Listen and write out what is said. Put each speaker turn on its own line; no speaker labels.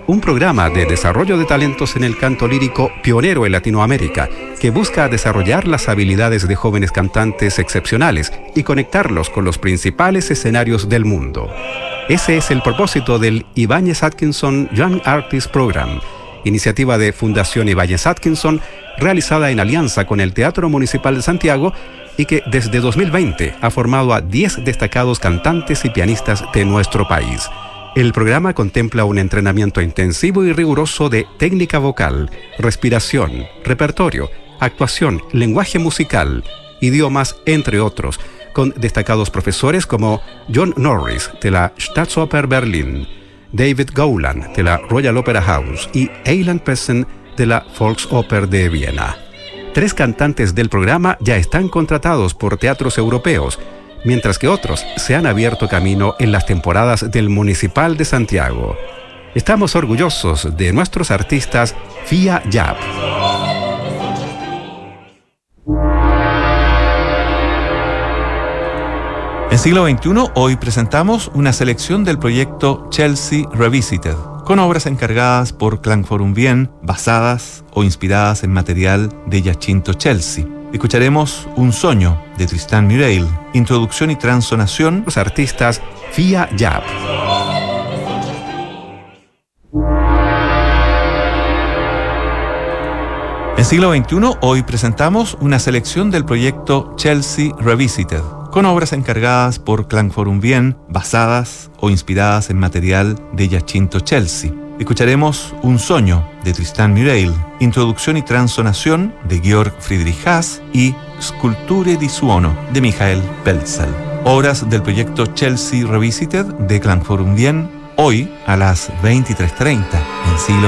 un programa de desarrollo de talentos en el canto lírico pionero en Latinoamérica, que busca desarrollar las habilidades de jóvenes cantantes excepcionales y conectarlos con los principales escenarios del mundo. Ese es el propósito del Ibáñez Atkinson Young Artist Program, iniciativa de Fundación Ibáñez Atkinson, realizada en alianza con el Teatro Municipal de Santiago y que desde 2020 ha formado a 10 destacados cantantes y pianistas de nuestro país. El programa contempla un entrenamiento intensivo y riguroso de técnica vocal, respiración, repertorio, actuación, lenguaje musical, idiomas, entre otros, con destacados profesores como John Norris de la Staatsoper Berlin, David Gowland de la Royal Opera House y Eiland Pessen de la Volksoper de Viena. 3 cantantes del programa ya están contratados por teatros europeos, mientras que otros se han abierto camino en las temporadas del Municipal de Santiago. Estamos orgullosos de nuestros artistas Fia Yap.
En siglo XXI, hoy presentamos una selección del proyecto Chelsea Revisited, con obras encargadas por Klangforum Wien, basadas o inspiradas en material de Giacinto Chelsea. Escucharemos Un Sueño, de Tristan Murail, introducción y transonación,
los artistas Fia Yap.
En siglo XXI, hoy presentamos una selección del proyecto Chelsea Revisited, con obras encargadas por Klangforum Wien, basadas o inspiradas en material de Giacinto Chelsea. Escucharemos Un Sueño, de Tristan Murail, introducción y transonación de Georg Friedrich Haas y Sculture di Suono, de Michael Pelzel. Obras del proyecto Chelsea Revisited de Klangforum Wien, hoy a las 23:30 en siglo